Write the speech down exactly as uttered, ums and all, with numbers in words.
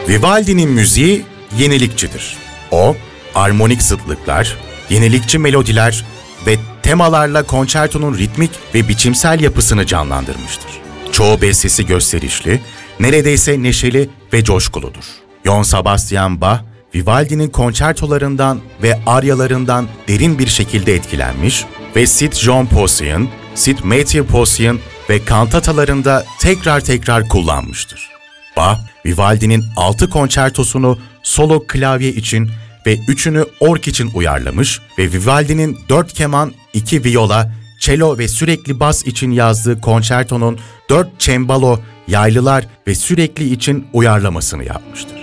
Vivaldi'nin müziği yenilikçidir. O, armonik zıtlıklar, yenilikçi melodiler ve temalarla konçertonun ritmik ve biçimsel yapısını canlandırmıştır. Çoğu bestesi gösterişli, neredeyse neşeli ve coşkuludur. Johann Sebastian Bach, Vivaldi'nin konçertolarından ve aryalarından derin bir şekilde etkilenmiş ve Sid John Possehin, Sid Matthew Possehin ve kantatalarında tekrar tekrar kullanmıştır. Bach, Vivaldi'nin altı konçertosunu solo klavye için ve üçünü org için uyarlamış ve Vivaldi'nin dört keman, iki viyola, cello ve sürekli bas için yazdığı konçertonun dört cembalo, yaylılar ve sürekli için uyarlamasını yapmıştır.